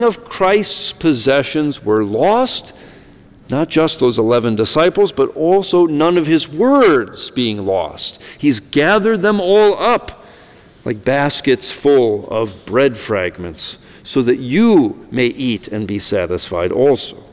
of Christ's possessions were lost, not just those 11 disciples, but also none of his words being lost. He's gathered them all up like baskets full of bread fragments, so that you may eat and be satisfied also.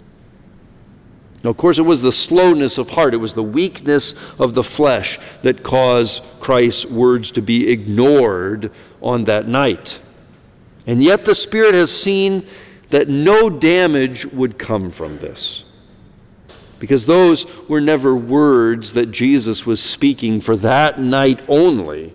Now, of course, it was the slowness of heart, it was the weakness of the flesh that caused Christ's words to be ignored on that night. And yet the Spirit has seen that no damage would come from this, because those were never words that Jesus was speaking for that night only.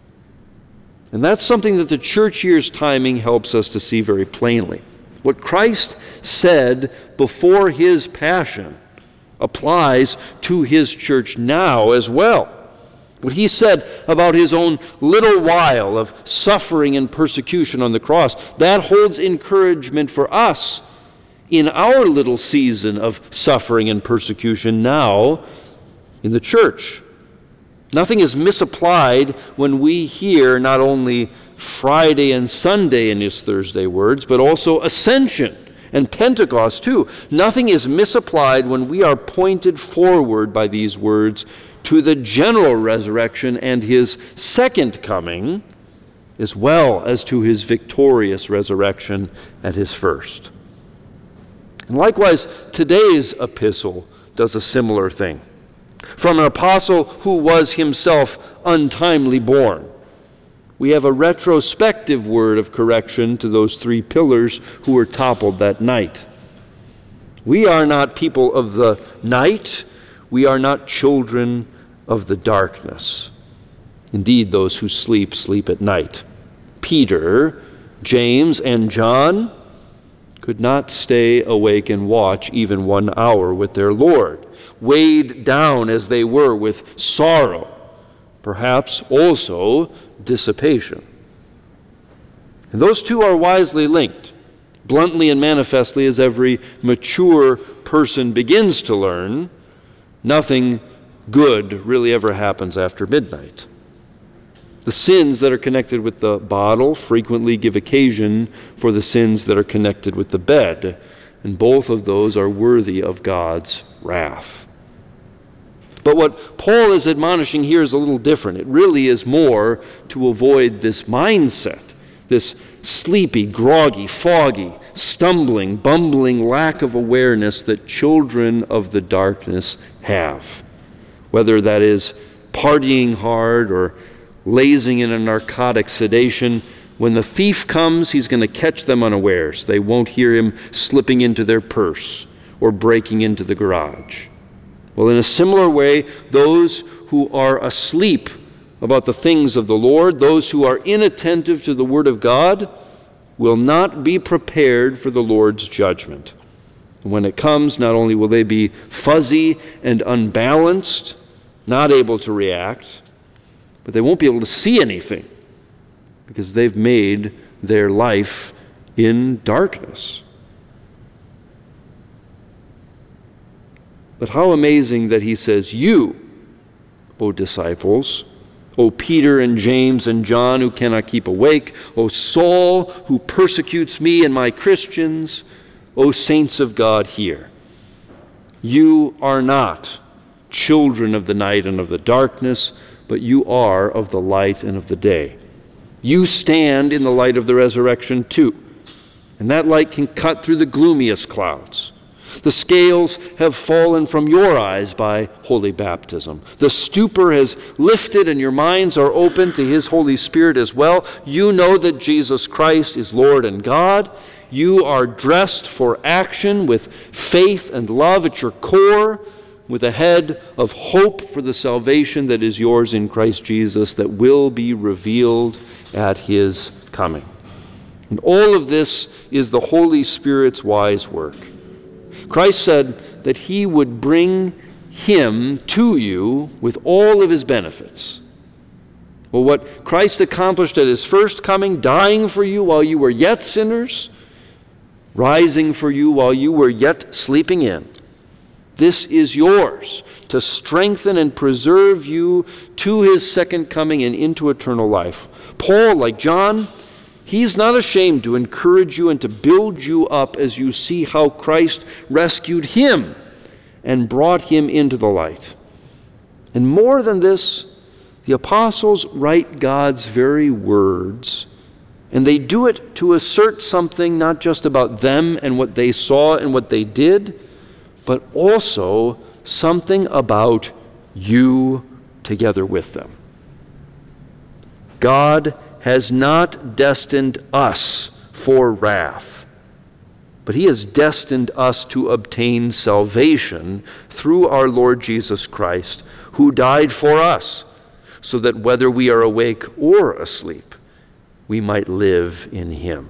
And that's something that the church year's timing helps us to see very plainly. What Christ said before his passion applies to his church now as well. What he said about his own little while of suffering and persecution on the cross, that holds encouragement for us in our little season of suffering and persecution now in the church. Nothing is misapplied when we hear not only Friday and Sunday in his Thursday words, but also Ascension and Pentecost too. Nothing is misapplied when we are pointed forward by these words to the general resurrection and his second coming, as well as to his victorious resurrection at his first. And likewise, today's epistle does a similar thing. From an apostle who was himself untimely born, we have a retrospective word of correction to those three pillars who were toppled that night. We are not people of the night. We are not children of the darkness. Indeed, those who sleep, sleep at night. Peter, James, and John could not stay awake and watch even 1 hour with their Lord, weighed down as they were with sorrow, perhaps also dissipation. And those two are wisely linked, bluntly and manifestly, as every mature person begins to learn. Nothing good really ever happens after midnight. The sins that are connected with the bottle frequently give occasion for the sins that are connected with the bed, and both of those are worthy of God's wrath. But what Paul is admonishing here is a little different. It really is more to avoid this mindset, this sleepy, groggy, foggy, stumbling, bumbling lack of awareness that children of the darkness have, whether that is partying hard or lazing in a narcotic sedation. When the thief comes, he's going to catch them unawares. They won't hear him slipping into their purse or breaking into the garage. Well, in a similar way, those who are asleep about the things of the Lord, those who are inattentive to the Word of God, will not be prepared for the Lord's judgment. And when it comes, not only will they be fuzzy and unbalanced, not able to react, but they won't be able to see anything because they've made their life in darkness. But how amazing that he says, "You, O disciples, O Peter and James and John who cannot keep awake, O Saul who persecutes me and my Christians, O saints of God, hear. You are not children of the night and of the darkness, but you are of the light and of the day. You stand in the light of the resurrection too, and that light can cut through the gloomiest clouds. The scales have fallen from your eyes by holy baptism. The stupor has lifted and your minds are open to his Holy Spirit as well. You know that Jesus Christ is Lord and God. You are dressed for action with faith and love at your core, with a head of hope for the salvation that is yours in Christ Jesus that will be revealed at his coming." And all of this is the Holy Spirit's wise work. Christ said that he would bring him to you with all of his benefits. Well, what Christ accomplished at his first coming, dying for you while you were yet sinners, rising for you while you were yet sleeping in, this is yours to strengthen and preserve you to his second coming and into eternal life. Paul, like John, He's not ashamed to encourage you and to build you up as you see how Christ rescued him and brought him into the light. And more than this, the apostles write God's very words, and they do it to assert something not just about them and what they saw and what they did, but also something about you together with them. God has not destined us for wrath, but he has destined us to obtain salvation through our Lord Jesus Christ, who died for us, so that whether we are awake or asleep, we might live in him.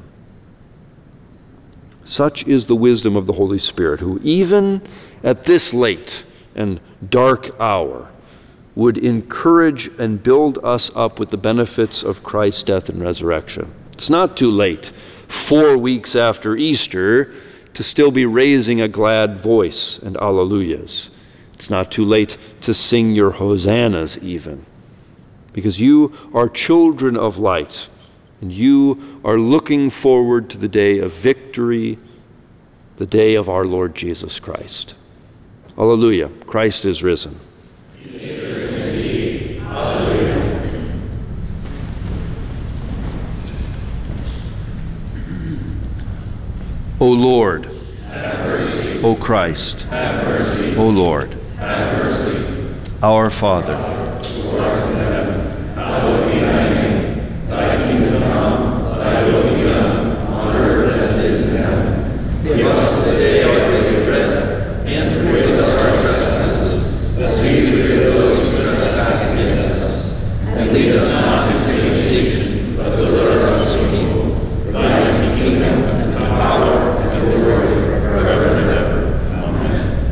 Such is the wisdom of the Holy Spirit, who even at this late and dark hour would encourage and build us up with the benefits of Christ's death and resurrection. It's not too late, 4 weeks after Easter, to still be raising a glad voice and alleluias. It's not too late to sing your hosannas even, because you are children of light, and you are looking forward to the day of victory, the day of our Lord Jesus Christ. Alleluia, Christ is risen. He is risen indeed. Alleluia. O Lord, have mercy. O Christ, Have mercy. O Lord, Have mercy. our Father, Who art in heaven, hallowed be thy name. Thy kingdom come, thy will be done, on earth as it is in heaven. Give us this day our daily bread, and forgive us our trespasses, as we forgive those who trespass against us. And lead us not into temptation, but deliver us from evil. For thine is the kingdom, and the power, and the glory, forever and ever. Amen.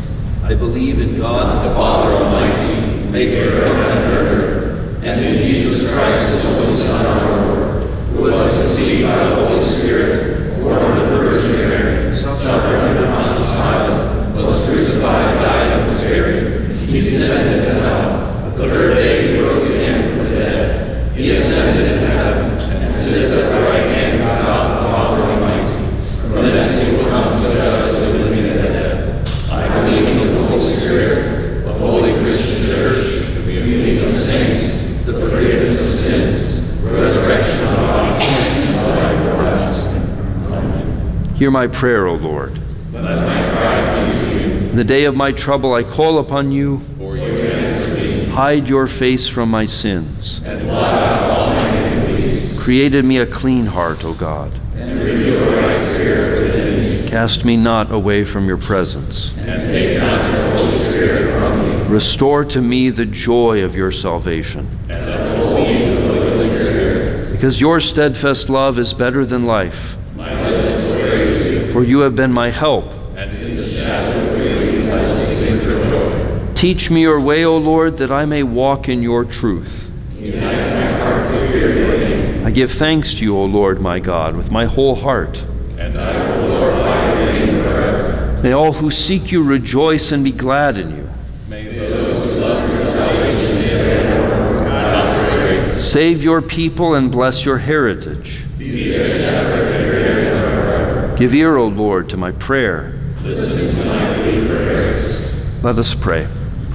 I believe in God, The Father Almighty, maker of heaven and earth, and in Jesus Christ, his only Son, our Lord, who was conceived by the Holy Spirit, born of the Virgin Mary, suffered under Pontius Pilate, was crucified, died, and was buried. He descended into hell. The third day he rose again from the dead. He ascended into heaven, and sits at the right hand of God the Father Almighty. From thence he will come to judge the living and the dead. I believe in the Holy Spirit, the holy Christian Church, the communion of saints, the forgiveness of sins, resurrection of the body, and life everlasting. Amen. hear my prayer, O Lord. Let my cry come to you. In the day of my trouble I call upon you. For you answer me, Hide your face from my sins. and blot out all my iniquities, Created me a clean heart, O God. and renew a right spirit within me. Cast me not away from your presence. And take not your Holy Spirit from me, Restore to me the joy of your salvation. and uphold me with the Holy Spirit. Because your steadfast love is better than life. My lips will praise you, For you have been my help. and in the shadow of your wings I will sing for joy. Teach me your way, O Lord, that I may walk in your truth. Unite my heart to fear your name, I give thanks to you, O Lord my God, with my whole heart. and I will glorify your name forever. May all who seek you rejoice and be glad in you. May those who love your salvation say, God is great. Save your people and bless your heritage. Be their shepherd and your heritage forever. Give ear, O Lord, to my prayer. Listen to my plea for grace. Let us pray.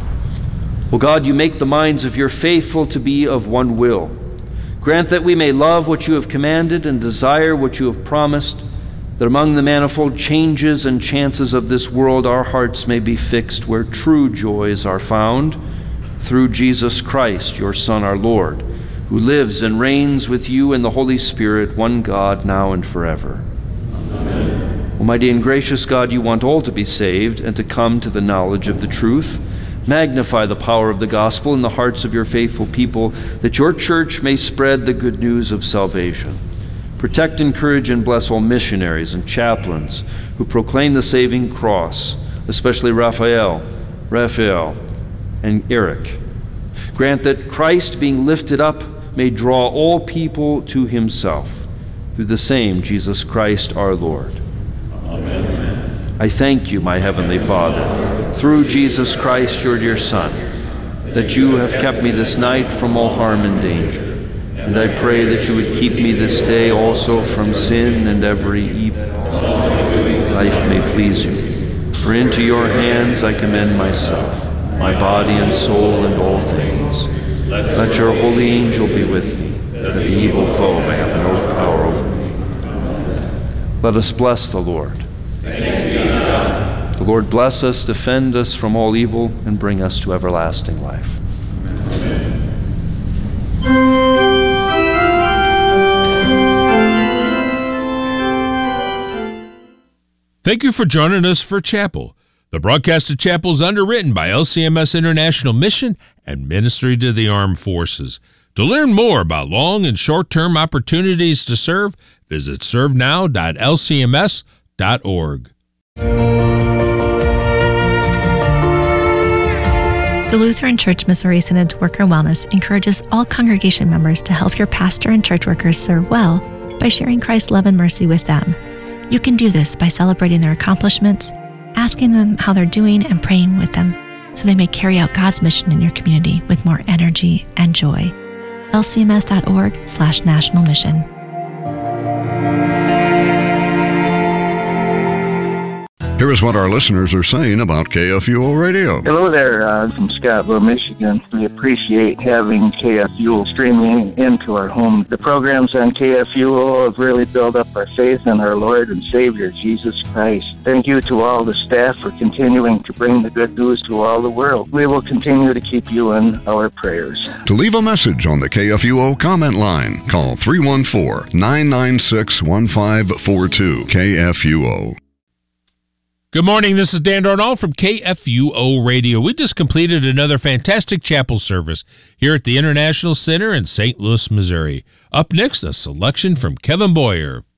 O God, you make the minds of your faithful to be of one will. Grant that we may love what you have commanded and desire what you have promised, that among the manifold changes and chances of this world our hearts may be fixed where true joys are found, through Jesus Christ, your Son, our Lord, who lives and reigns with you in the Holy Spirit, one God, now and forever. Amen. Almighty and gracious God, you want all to be saved and to come to the knowledge of the truth. Magnify the power of the gospel in the hearts of your faithful people, that your church may spread the good news of salvation. Protect, encourage, and bless all missionaries and chaplains who proclaim the saving cross, especially Raphael, and Eric. Grant that Christ, being lifted up, may draw all people to himself, through the same Jesus Christ our Lord. Amen. I thank you, my heavenly Father, through Jesus Christ, your dear Son, that you have kept me this night from all harm and danger. And I pray that you would keep me this day also from sin and every evil. Life may please you. For into your hands I commend myself, my body and soul and all things. Let your holy angel be with me, that the evil foe may have no power over me. Let us bless the Lord. Thanks be to God. The Lord bless us, defend us from all evil, and bring us to everlasting life. Thank you for joining us for Chapel. The broadcast of Chapel is underwritten by LCMS International Mission and Ministry to the Armed Forces. To learn more about long and short-term opportunities to serve, visit servenow.lcms.org. The Lutheran Church Missouri Synod's Worker Wellness encourages all congregation members to help your pastor and church workers serve well by sharing Christ's love and mercy with them. You can do this by celebrating their accomplishments, asking them how they're doing, and praying with them so they may carry out God's mission in your community with more energy and joy. lcms.org/national mission. Here is what our listeners are saying about KFUO Radio. Hello there, from Scottsboro, Michigan. We appreciate having KFUO streaming into our home. The programs on KFUO have really built up our faith in our Lord and Savior, Jesus Christ. Thank you to all the staff for continuing to bring the good news to all the world. We will continue to keep you in our prayers. To leave a message on the KFUO comment line, call 314-996-1542, KFUO. Good morning, this is Dan Darnall from KFUO Radio. We just completed another fantastic chapel service here at the International Center in St. Louis, Missouri. Up next, a selection from Kevin Boyer.